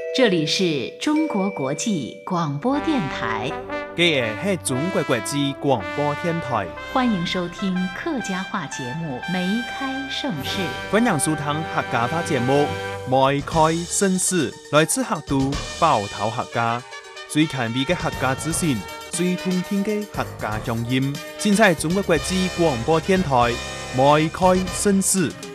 这里是中国国际广播电台。 这是中国国际广播电台， 欢迎收听客家话节目《梅开盛世》。 欢迎收听客家话节目《梅开盛世》，来自客都包头客家，最前卫的客家资讯，最通天的客家乡音，尽在中国国际广播电台《梅开盛世》。